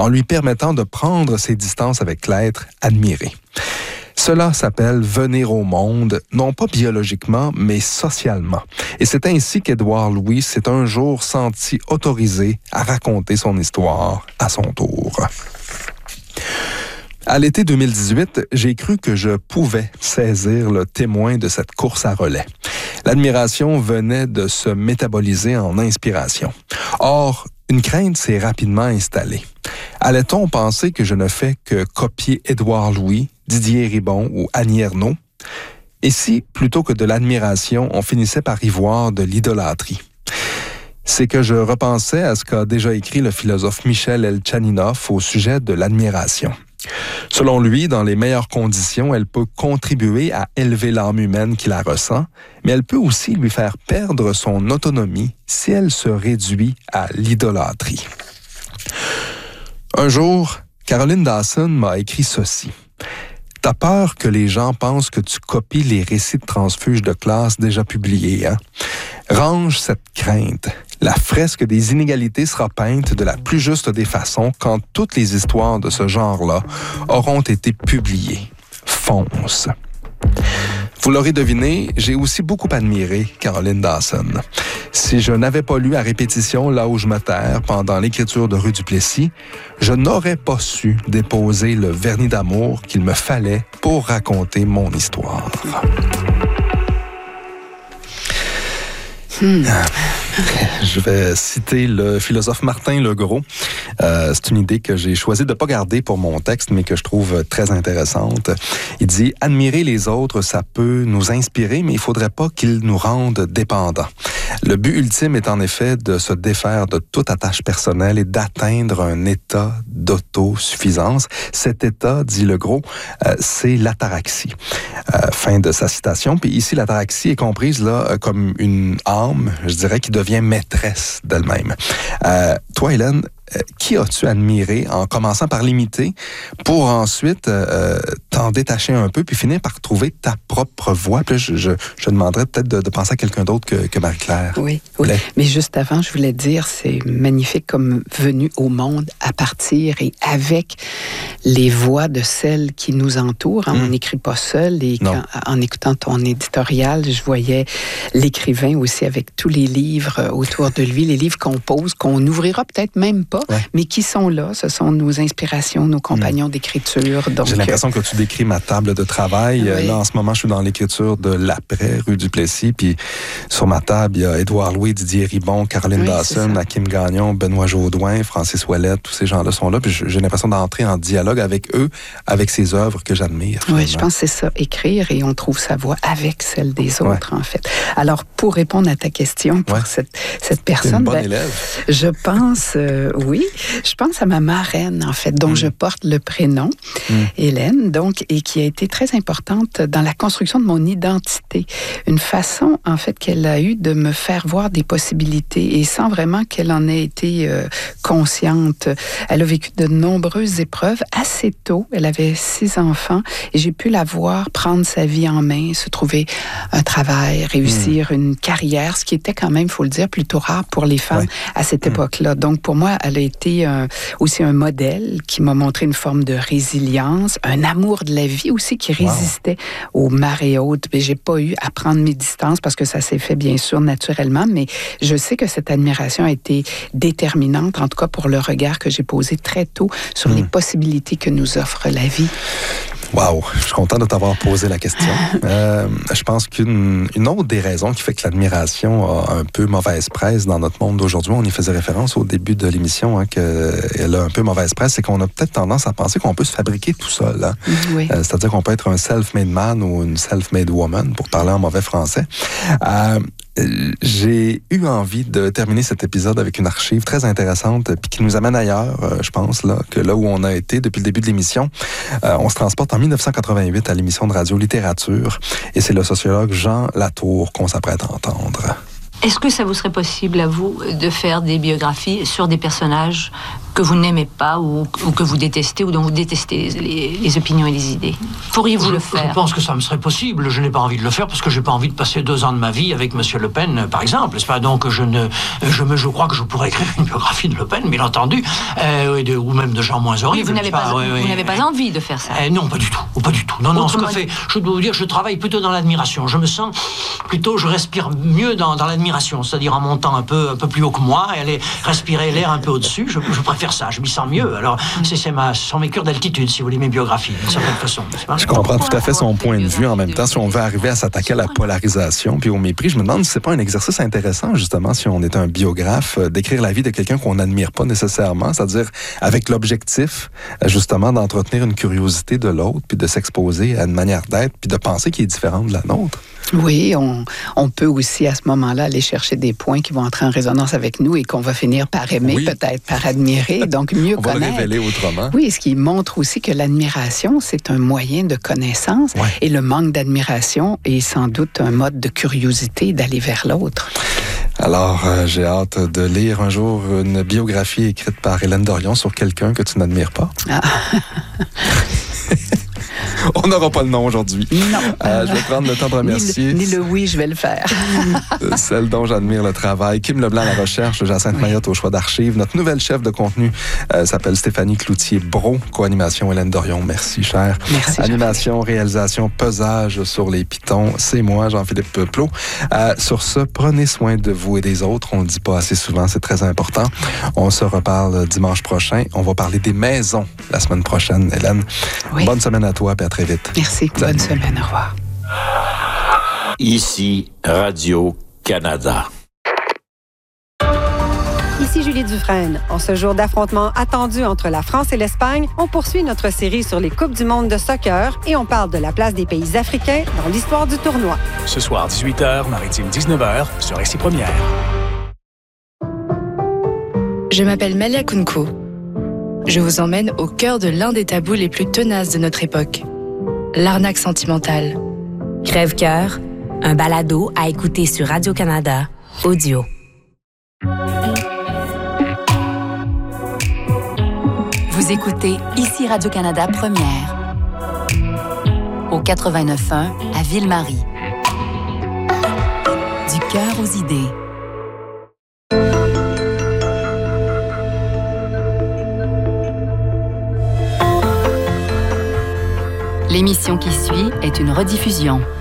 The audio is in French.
en lui permettant de prendre ses distances avec l'être admiré. Cela s'appelle venir au monde, non pas biologiquement, mais socialement. Et c'est ainsi qu'Édouard Louis s'est un jour senti autorisé à raconter son histoire à son tour. À l'été 2018, j'ai cru que je pouvais saisir le témoin de cette course à relais. L'admiration venait de se métaboliser en inspiration. Or, une crainte s'est rapidement installée. Allait-on penser que je ne fais que copier Édouard Louis, Didier Ribon ou Annie Ernaux? Et si, plutôt que de l'admiration, on finissait par y voir de l'idolâtrie? C'est que je repensais à ce qu'a déjà écrit le philosophe Michel Elchaninov au sujet de l'admiration. Selon lui, dans les meilleures conditions, elle peut contribuer à élever l'âme humaine qui la ressent, mais elle peut aussi lui faire perdre son autonomie si elle se réduit à l'idolâtrie. Un jour, Caroline Dawson m'a écrit ceci. « T'as peur que les gens pensent que tu copies les récits de transfuges de classe déjà publiés, hein? Range cette crainte. La fresque des inégalités sera peinte de la plus juste des façons quand toutes les histoires de ce genre-là auront été publiées. Fonce. » Vous l'aurez deviné, j'ai aussi beaucoup admiré Caroline Dawson. Si je n'avais pas lu à répétition Là où je me terre pendant l'écriture de Rue du Plessis, je n'aurais pas su déposer le vernis d'amour qu'il me fallait pour raconter mon histoire. Je vais citer le philosophe Martin Legros. C'est une idée que j'ai choisi de ne pas garder pour mon texte, mais que je trouve très intéressante. Il dit « Admirer les autres, ça peut nous inspirer, mais il ne faudrait pas qu'ils nous rendent dépendants. Le but ultime est en effet de se défaire de toute attache personnelle et d'atteindre un état d'autosuffisance. Cet état, dit Legros, c'est l'ataraxie. » Fin de sa citation. Puis ici, l'ataraxie est comprise là comme une âme, je dirais, qui devient maîtresse d'elle-même. Toi, Hélène, qui as-tu admiré en commençant par l'imiter pour ensuite t'en détacher un peu puis finir par trouver ta propre voix? Puis là, je demanderais peut-être de penser à quelqu'un d'autre que Marie-Claire. Oui. Mais juste avant, je voulais dire, c'est magnifique comme venu au monde à partir et avec les voix de celles qui nous entourent. On n'écrit pas seul et en écoutant ton éditorial, je voyais l'écrivain aussi avec tous les livres autour de lui, les livres qu'on pose, qu'on n'ouvrira peut-être même pas, mais qui sont là. Ce sont nos inspirations, nos compagnons d'écriture. Donc, j'ai l'impression que tu décris ma table de travail. Oui. Là, en ce moment, je suis dans l'écriture de l'après, Rue du Plessis. Puis sur ma table, il y a Édouard Louis, Didier Ribon, Caroline Dawson, Hakim Gagnon, Benoît Jaudoin, Francis Ouellette. Tous ces gens-là sont là. Puis j'ai l'impression d'entrer en dialogue avec eux, avec ces œuvres que j'admire. Oui, je pense que c'est ça, écrire, et on trouve sa voix avec celle des autres, en fait. Alors, pour répondre à ta question, pour cette personne... Une bonne élève. Je pense, je pense à ma marraine, en fait, dont je porte le prénom, Hélène, donc, et qui a été très importante dans la construction de mon identité. Une façon, en fait, qu'elle a eue de me faire voir des possibilités, et sans vraiment qu'elle en ait été consciente. Elle a vécu de nombreuses épreuves assez tôt. Elle avait 6 enfants, et j'ai pu la voir prendre sa vie en main, se trouver un travail, réussir une carrière, ce qui était quand même, il faut le dire, plutôt rare pour les femmes à cette époque-là. Donc, pour moi, elle a été aussi un modèle qui m'a montré une forme de résilience, un amour de la vie aussi qui résistait aux marées hautes. Mais j'ai pas eu à prendre mes distances parce que ça s'est fait bien sûr naturellement, mais je sais que cette admiration a été déterminante, en tout cas pour le regard que j'ai posé très tôt sur les possibilités que nous offre la vie. Wow, je suis content de t'avoir posé la question. Je pense qu'une autre des raisons qui fait que l'admiration a un peu mauvaise presse dans notre monde d'aujourd'hui, on y faisait référence au début de l'émission, qu'elle a un peu mauvaise presse, c'est qu'on a peut-être tendance à penser qu'on peut se fabriquer tout seul. Hein? Oui. C'est-à-dire qu'on peut être un self-made man ou une self-made woman, pour parler en mauvais français. J'ai eu envie de terminer cet épisode avec une archive très intéressante puis qui nous amène ailleurs, je pense, que là où on a été depuis le début de l'émission. On se transporte en 1988 à l'émission de radio Littérature et c'est le sociologue Jean Latour qu'on s'apprête à entendre. Est-ce que ça vous serait possible à vous de faire des biographies sur des personnages que vous n'aimez pas ou que vous détestez ou dont vous détestez les opinions et les idées? Pourriez-vous le faire? Je pense que ça me serait possible. Je n'ai pas envie de le faire parce que j'ai pas envie de passer 2 ans de ma vie avec Monsieur Le Pen, par exemple. C'est pas donc je crois que je pourrais écrire une biographie de Le Pen, bien entendu, ou même de gens moins horribles. Vous n'avez pas envie de faire ça? Non, pas du tout. Pas du tout. Non, je dois vous dire, je travaille plutôt dans l'admiration. Je me sens plutôt, je respire mieux dans l'admiration, c'est-à-dire en montant un peu plus haut que moi et aller respirer l'air un peu au-dessus. Je préfère ça, je m'y sens mieux. Alors, ce sont mes cures d'altitude, si vous voulez, mes biographies, d'une certaine façon. Je comprends tout à fait son point de vue. En même temps, si on veut arriver à s'attaquer à la polarisation puis au mépris, je me demande si c'est pas un exercice intéressant, justement, si on est un biographe, d'écrire la vie de quelqu'un qu'on n'admire pas nécessairement, c'est-à-dire avec l'objectif, justement, d'entretenir une curiosité de l'autre, puis de s'exposer à une manière d'être, puis de penser qui est différente de la nôtre. Oui, on peut aussi à ce moment-là aller chercher des points qui vont entrer en résonance avec nous et qu'on va finir par aimer, peut-être par admirer, donc mieux on connaître. Va le révéler autrement. Oui, ce qui montre aussi que l'admiration, c'est un moyen de connaissance et le manque d'admiration est sans doute un mode de curiosité d'aller vers l'autre. Alors, j'ai hâte de lire un jour une biographie écrite par Hélène Dorion sur quelqu'un que tu n'admires pas. Ah. On n'aura pas le nom aujourd'hui. Non. Je vais prendre le temps de remercier. Ni le oui, je vais le faire. Celle dont j'admire le travail. Kim Leblanc à la recherche, Jacinthe Mayotte au choix d'archives. Notre nouvelle chef de contenu s'appelle Stéphanie Cloutier-Brault. Co-animation Hélène Dorion. Merci, cher. Merci. Animation, réalisation, pesage sur les pitons. C'est moi, Jean-Philippe Plot. Sur ce, prenez soin de vous et des autres. On ne le dit pas assez souvent, c'est très important. On se reparle dimanche prochain. On va parler des maisons la semaine prochaine, Hélène. Oui. Bonne semaine à toi et à très vite. Merci. Salut. Bonne semaine. Au revoir. Ici Radio-Canada. Ici Julie Dufresne. En ce jour d'affrontement attendu entre la France et l'Espagne, on poursuit notre série sur les Coupes du monde de soccer et on parle de la place des pays africains dans l'histoire du tournoi. Ce soir, 18h, Maritime 19h, sur RCI Première. Je m'appelle Malia Kunko. Je vous emmène au cœur de l'un des tabous les plus tenaces de notre époque. L'arnaque sentimentale. Crève-cœur, un balado à écouter sur Radio-Canada, audio. Vous écoutez ici Radio-Canada Première. Au 89.1 à Ville-Marie. Du cœur aux idées. L'émission qui suit est une rediffusion.